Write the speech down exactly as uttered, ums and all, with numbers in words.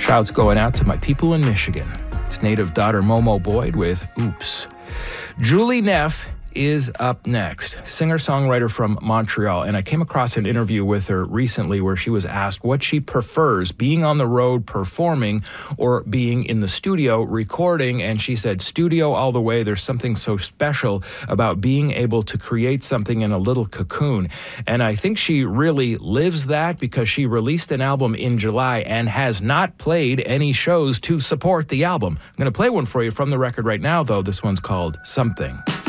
Shouts going out to my people in Michigan. It's native daughter Momo Boyd with Oops. Julie Neff is up next, singer-songwriter from Montreal, and I came across an interview with her recently where she was asked what she prefers, being on the road performing or being in the studio recording, and she said studio all the way. There's something so special about being able to create something in a little cocoon, and I think she really lives that because she released an album in July and has not played any shows to support the album. I'm going to play one for you from the record right now, though. This one's called Something.